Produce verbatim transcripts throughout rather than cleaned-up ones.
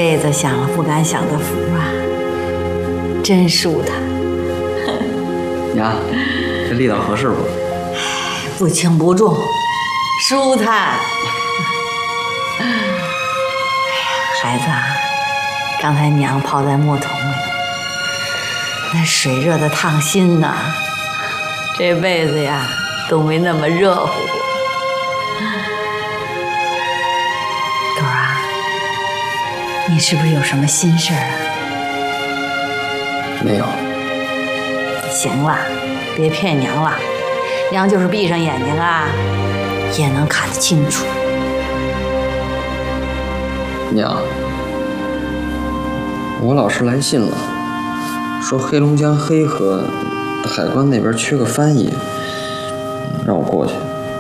辈子享了不敢享的福啊，真舒坦。 娘，这力道合适不？ 不轻不重，舒坦。哎呀，孩子啊，刚才娘泡在墨桶里，那水热的烫心呐，这辈子呀都没那么热乎过。狗啊，你是不是有什么心事儿啊？ 没有。 行了，别骗娘了，娘就是闭上眼睛啊，也能看得清楚。 娘，我老师来信了，说黑龙江黑河海关那边缺个翻译，让我过去。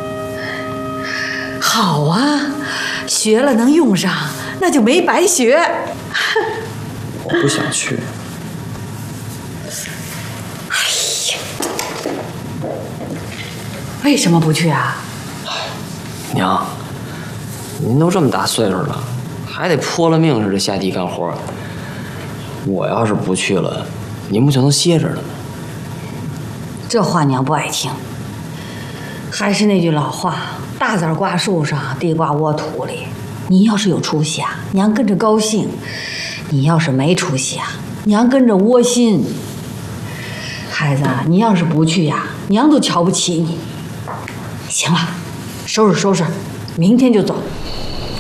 好啊，学了能用上，那就没白学。 我不想去。 为什么不去啊？ 娘，您都这么大岁数了，还得泼了命似的下地干活。我要是不去了，您不就能歇着了吗？ 这话娘不爱听。还是那句老话，大枣挂树上，地挂窝土里。你要是有出息啊，娘跟着高兴；你要是没出息啊，娘跟着窝心。孩子，你要是不去呀，娘都瞧不起你。行了，收拾收拾，明天就走。